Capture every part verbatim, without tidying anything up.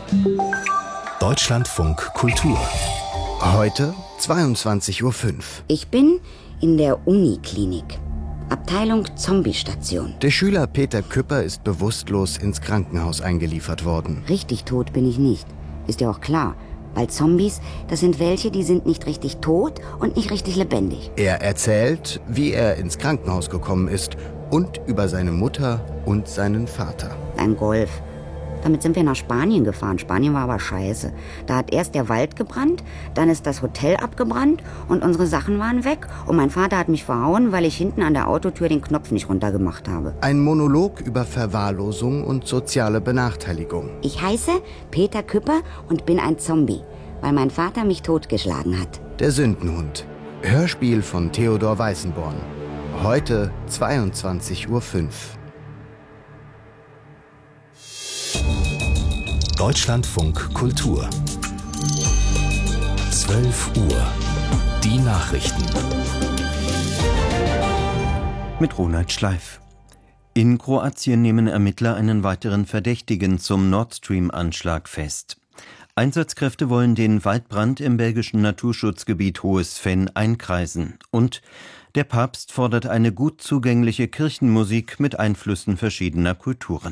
Deutschlandfunk Kultur. Heute zweiundzwanzig Uhr fünf. Ich bin in der Uniklinik. Abteilung Zombiestation. Der Schüler Peter Küpper ist bewusstlos ins Krankenhaus eingeliefert worden. Richtig tot bin ich nicht. Ist ja auch klar. Weil Zombies, das sind welche, die sind nicht richtig tot und nicht richtig lebendig. Er erzählt, wie er ins Krankenhaus gekommen ist und über seine Mutter und seinen Vater. Ein Golf. Damit sind wir nach Spanien gefahren. Spanien war aber scheiße. Da hat erst der Wald gebrannt, dann ist das Hotel abgebrannt und unsere Sachen waren weg. Und mein Vater hat mich verhauen, weil ich hinten an der Autotür den Knopf nicht runtergemacht habe. Ein Monolog über Verwahrlosung und soziale Benachteiligung. Ich heiße Peter Küpper und bin ein Zombie, weil mein Vater mich totgeschlagen hat. Der Sündenhund. Hörspiel von Theodor Weißenborn. Heute zweiundzwanzig Uhr fünf. Deutschlandfunk Kultur. zwölf Uhr. Die Nachrichten. Mit Ronald Schleif. In Kroatien nehmen Ermittler einen weiteren Verdächtigen zum Nord Stream-Anschlag fest. Einsatzkräfte wollen den Waldbrand im belgischen Naturschutzgebiet Hohes Venn einkreisen. Und der Papst fordert eine gut zugängliche Kirchenmusik mit Einflüssen verschiedener Kulturen.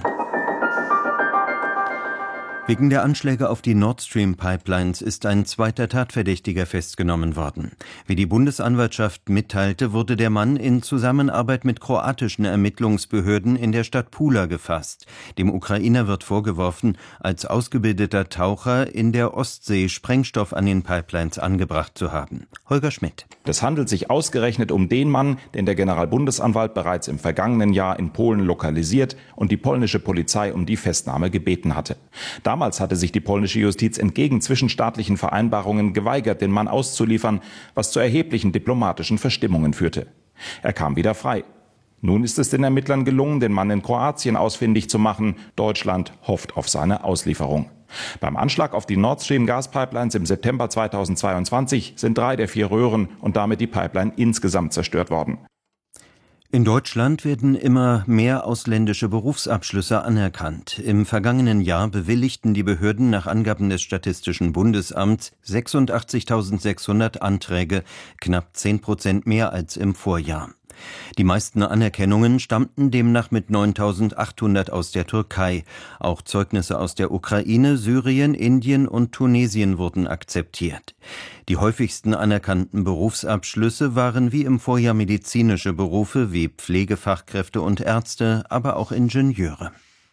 Wegen der Anschläge auf die Nord Stream-Pipelines ist ein zweiter Tatverdächtiger festgenommen worden. Wie die Bundesanwaltschaft mitteilte, wurde der Mann in Zusammenarbeit mit kroatischen Ermittlungsbehörden in der Stadt Pula gefasst. Dem Ukrainer wird vorgeworfen, als ausgebildeter Taucher in der Ostsee Sprengstoff an den Pipelines angebracht zu haben. Holger Schmidt. Es handelt sich ausgerechnet um den Mann, den der Generalbundesanwalt bereits im vergangenen Jahr in Polen lokalisiert und die polnische Polizei um die Festnahme gebeten hatte. Damals hatte sich die polnische Justiz entgegen zwischenstaatlichen Vereinbarungen geweigert, den Mann auszuliefern, was zu erheblichen diplomatischen Verstimmungen führte. Er kam wieder frei. Nun ist es den Ermittlern gelungen, den Mann in Kroatien ausfindig zu machen. Deutschland hofft auf seine Auslieferung. Beim Anschlag auf die Nord Stream Gaspipelines im September zweitausendzweiundzwanzig sind drei der vier Röhren und damit die Pipeline insgesamt zerstört worden. In Deutschland werden immer mehr ausländische Berufsabschlüsse anerkannt. Im vergangenen Jahr bewilligten die Behörden nach Angaben des Statistischen Bundesamts sechsundachtzigtausendsechshundert Anträge, knapp zehn Prozent mehr als im Vorjahr. Die meisten Anerkennungen stammten demnach mit neuntausendachthundert aus der Türkei. Auch Zeugnisse aus der Ukraine, Syrien, Indien und Tunesien wurden akzeptiert. Die häufigsten anerkannten Berufsabschlüsse waren wie im Vorjahr medizinische Berufe wie Pflegefachkräfte und Ärzte, aber auch Ingenieure.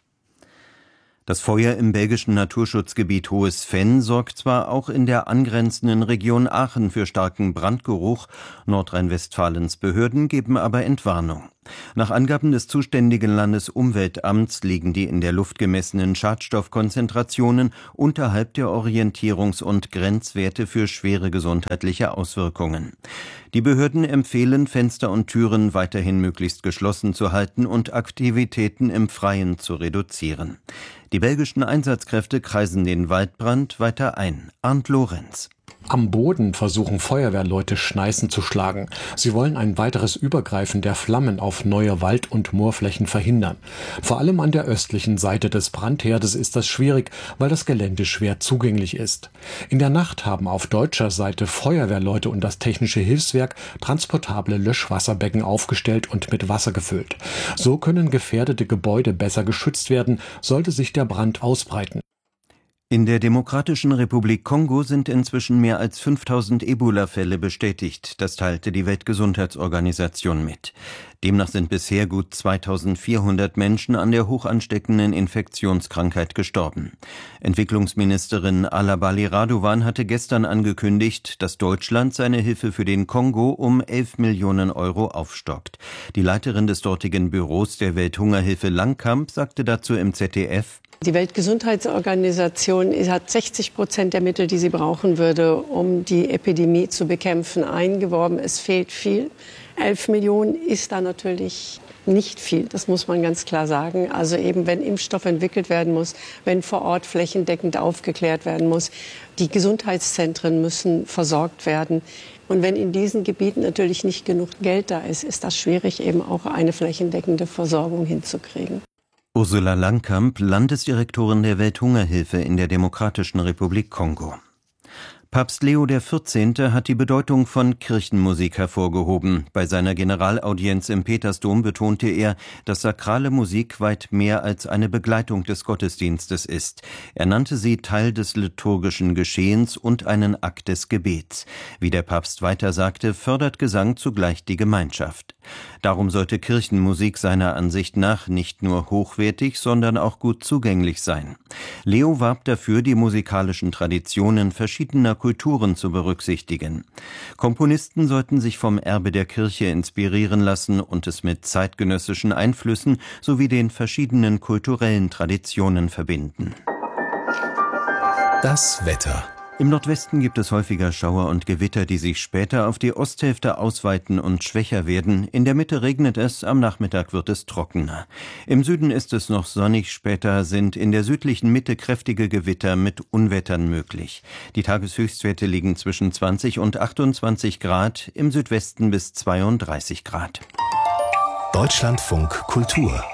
Das Feuer im belgischen Naturschutzgebiet Hohes Venn sorgt zwar auch in der angrenzenden Region Aachen für starken Brandgeruch, Nordrhein-Westfalens Behörden geben aber Entwarnung. Nach Angaben des zuständigen Landesumweltamts liegen die in der Luft gemessenen Schadstoffkonzentrationen unterhalb der Orientierungs- und Grenzwerte für schwere gesundheitliche Auswirkungen. Die Behörden empfehlen, Fenster und Türen weiterhin möglichst geschlossen zu halten und Aktivitäten im Freien zu reduzieren. Die belgischen Einsatzkräfte kreisen den Waldbrand weiter ein. Arndt Lorenz. Am Boden versuchen Feuerwehrleute Schneisen zu schlagen. Sie wollen ein weiteres Übergreifen der Flammen auf neue Wald- und Moorflächen verhindern. Vor allem an der östlichen Seite des Brandherdes ist das schwierig, weil das Gelände schwer zugänglich ist. In der Nacht haben auf deutscher Seite Feuerwehrleute und das Technische Hilfswerk transportable Löschwasserbecken aufgestellt und mit Wasser gefüllt. So können gefährdete Gebäude besser geschützt werden, sollte sich der Brand ausbreiten. In der Demokratischen Republik Kongo sind inzwischen mehr als fünftausend Ebola-Fälle bestätigt, das teilte die Weltgesundheitsorganisation mit. Demnach sind bisher gut zweitausendvierhundert Menschen an der hochansteckenden Infektionskrankheit gestorben. Entwicklungsministerin Alabali Raduan hatte gestern angekündigt, dass Deutschland seine Hilfe für den Kongo um elf Millionen Euro aufstockt. Die Leiterin des dortigen Büros der Welthungerhilfe Langkamp sagte dazu im Z D F: Die Weltgesundheitsorganisation hat sechzig Prozent der Mittel, die sie brauchen würde, um die Epidemie zu bekämpfen, eingeworben. Es fehlt viel. elf Millionen ist da natürlich nicht viel, das muss man ganz klar sagen. Also eben, wenn Impfstoff entwickelt werden muss, wenn vor Ort flächendeckend aufgeklärt werden muss, die Gesundheitszentren müssen versorgt werden. Und wenn in diesen Gebieten natürlich nicht genug Geld da ist, ist das schwierig, eben auch eine flächendeckende Versorgung hinzukriegen. Ursula Langkamp, Landesdirektorin der Welthungerhilfe in der Demokratischen Republik Kongo. Papst Leo der Vierzehnte hat die Bedeutung von Kirchenmusik hervorgehoben. Bei seiner Generalaudienz im Petersdom betonte er, dass sakrale Musik weit mehr als eine Begleitung des Gottesdienstes ist. Er nannte sie Teil des liturgischen Geschehens und einen Akt des Gebets. Wie der Papst weiter sagte, fördert Gesang zugleich die Gemeinschaft. Darum sollte Kirchenmusik seiner Ansicht nach nicht nur hochwertig, sondern auch gut zugänglich sein. Leo warb dafür, die musikalischen Traditionen verschiedener Kulturen zu berücksichtigen. Komponisten sollten sich vom Erbe der Kirche inspirieren lassen und es mit zeitgenössischen Einflüssen sowie den verschiedenen kulturellen Traditionen verbinden. Das Wetter. Im Nordwesten gibt es häufiger Schauer und Gewitter, die sich später auf die Osthälfte ausweiten und schwächer werden. In der Mitte regnet es, am Nachmittag wird es trockener. Im Süden ist es noch sonnig, später sind in der südlichen Mitte kräftige Gewitter mit Unwettern möglich. Die Tageshöchstwerte liegen zwischen zwanzig und achtundzwanzig Grad, im Südwesten bis zweiunddreißig Grad. Deutschlandfunk Kultur.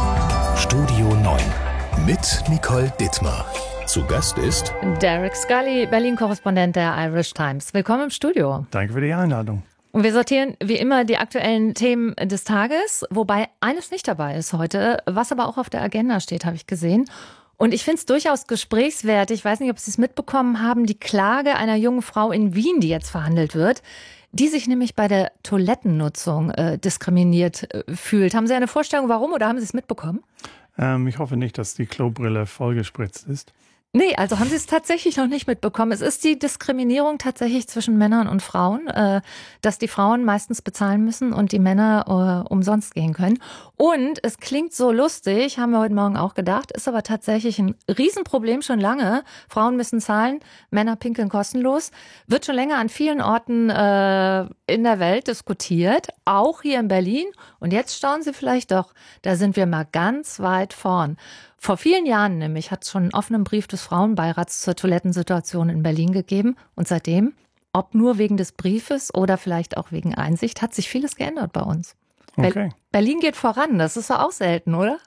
Studio neun mit Nicole Dittmar. Zu Gast ist Derek Scully, Berlin-Korrespondent der Irish Times. Willkommen im Studio. Danke für die Einladung. Und wir sortieren wie immer die aktuellen Themen des Tages, wobei eines nicht dabei ist heute, was aber auch auf der Agenda steht, habe ich gesehen. Und ich finde es durchaus gesprächswert. Ich weiß nicht, ob Sie es mitbekommen haben, die Klage einer jungen Frau in Wien, die jetzt verhandelt wird, die sich nämlich bei der Toilettennutzung äh, diskriminiert äh, fühlt. Haben Sie eine Vorstellung, warum, oder haben Sie es mitbekommen? Ähm, ich hoffe nicht, dass die Klobrille vollgespritzt ist. Nee, also haben Sie es tatsächlich noch nicht mitbekommen. Es ist die Diskriminierung tatsächlich zwischen Männern und Frauen, äh, dass die Frauen meistens bezahlen müssen und die Männer äh, umsonst gehen können. Und es klingt so lustig, haben wir heute Morgen auch gedacht, ist aber tatsächlich ein Riesenproblem schon lange. Frauen müssen zahlen, Männer pinkeln kostenlos. Wird schon länger an vielen Orten äh, in der Welt diskutiert, auch hier in Berlin. Und jetzt staunen Sie vielleicht doch, da sind wir mal ganz weit vorn. Vor vielen Jahren nämlich hat es schon einen offenen Brief des Frauenbeirats zur Toilettensituation in Berlin gegeben. Und seitdem, ob nur wegen des Briefes oder vielleicht auch wegen Einsicht, hat sich vieles geändert bei uns. Okay. Berlin geht voran, das ist doch auch selten, oder?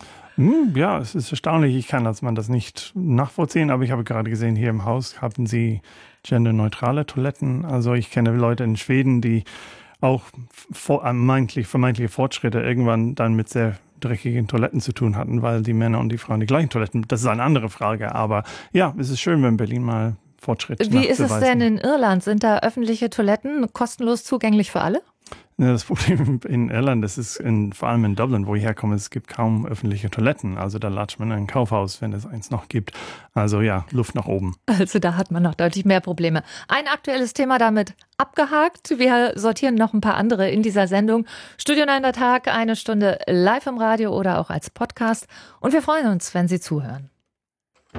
Hm, ja, es ist erstaunlich. Ich kann dass man das nicht nachvollziehen, aber ich habe gerade gesehen, hier im Haus haben sie genderneutrale Toiletten. Also ich kenne Leute in Schweden, die auch vermeintlich, vermeintliche Fortschritte irgendwann dann mit sehr dreckigen Toiletten zu tun hatten, weil die Männer und die Frauen die gleichen Toiletten, das ist eine andere Frage, aber ja, es ist schön, wenn Berlin mal Fortschritt nachzuweisen. Wie ist es denn in Irland? Sind da öffentliche Toiletten kostenlos zugänglich für alle? Ja, das Problem in Irland, das ist in, vor allem in Dublin, wo ich herkomme, es gibt kaum öffentliche Toiletten. Also da latscht man in ein Kaufhaus, wenn es eins noch gibt. Also ja, Luft nach oben. Also da hat man noch deutlich mehr Probleme. Ein aktuelles Thema damit abgehakt. Wir sortieren noch ein paar andere in dieser Sendung. Studio neun der Tag, eine Stunde live im Radio oder auch als Podcast. Und wir freuen uns, wenn Sie zuhören.